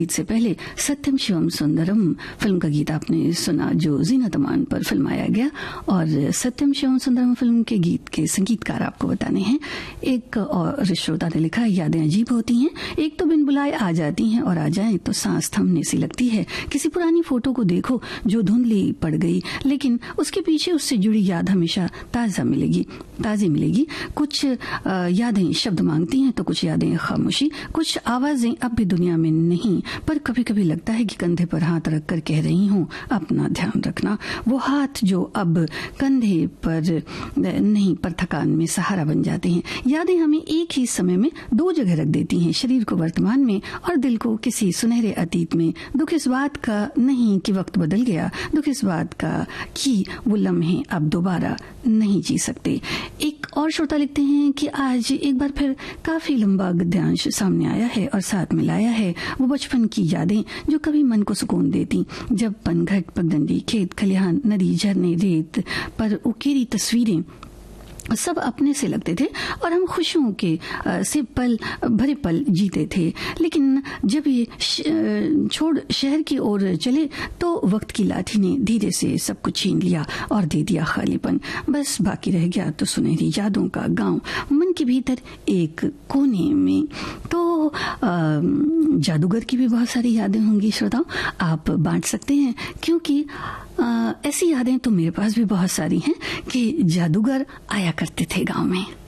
गीत से पहले सत्यम शिवम सुंदरम फिल्म का गीत आपने सुना, जो जीनत अमान पर फिल्माया गया। और सत्यम शिवम सुंदरम फिल्म के गीत के संगीतकार आपको बताने हैं। एक और श्रोता ने लिखा, यादें अजीब होती हैं, एक तो बिन बुलाए आ जाती हैं और आ जाएं तो सांस थमने सी लगती है। किसी पुरानी फोटो को देखो जो धुंधली पड़ गई, लेकिन उसके पीछे उससे जुड़ी याद हमेशा ताजी मिलेगी। कुछ यादें शब्द मांगती हैं तो कुछ यादें खामोशी, कुछ आवाजें अब भी दुनिया में नहीं, पर कभी कभी लगता है कि कंधे पर हाथ रखकर कह रही हूँ अपना ध्यान रखना। वो हाथ जो अब कंधे पर नहीं पर थकान में सहारा बन जाते हैं। यादें हमें एक ही समय में दो जगह रख देती हैं, शरीर को वर्तमान में और दिल को किसी सुनहरे अतीत में। दुख इस बात का नहीं कि वक्त बदल गया, दुख इस बात का कि वो लम्हे अब दोबारा नहीं जी सकते। एक और श्रोता लिखते हैं कि आज एक बार फिर काफी लंबा गद्यांश सामने आया है और साथ में लाया है वो बचपन की यादें जो कभी मन को सुकून देती। जब पनघट, पगडंडी, खेत खलिहान, नदी, झरने, रेत पर उकेरी तस्वीरें सब अपने से लगते थे और हम खुशियों के से भरे पल जीते थे। लेकिन जब ये छोड़ शहर की ओर चले तो वक्त की लाठी ने धीरे से सब कुछ छीन लिया और दे दिया खालीपन। बस बाकी रह गया तो सुनहरी यादों का गांव मन के भीतर एक कोने में। तो जादूगर की भी बहुत सारी यादें होंगी श्रोताओ, आप बांट सकते हैं, क्योंकि ऐसी यादें तो मेरे पास भी बहुत सारी हैं कि जादूगर आया करते थे गांव में।